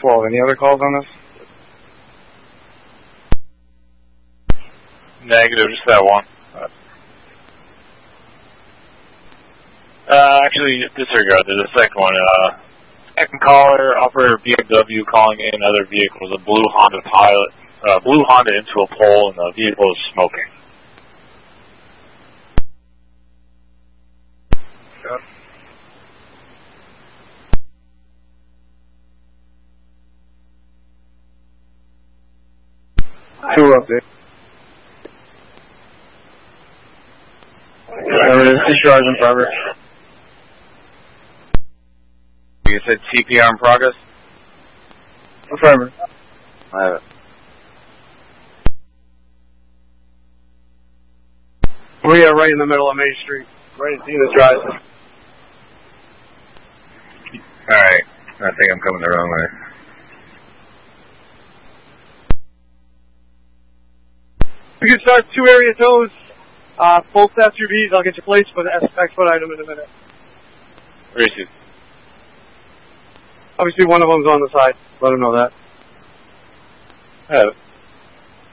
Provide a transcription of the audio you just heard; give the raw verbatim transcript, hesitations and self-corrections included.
twelve. Any other calls on this? Negative, just that one. Uh, actually, disregard. There's a second one. Uh, second caller, operator B M W calling in other vehicles. A blue Honda Pilot, uh, blue Honda into a pole, and the vehicle is smoking. Yep. Two update. Emergency charge in progress. You said C P R in progress? Affirmative. I have it. We are right in the middle of Main Street, right at Tina Drive. Alright, I think I'm coming the wrong way. We can start two area tows, uh, both S U Vs. I'll get you placed for the expedite item in a minute. Receive. Obviously, one of them's on the side. Let them know that. I have it.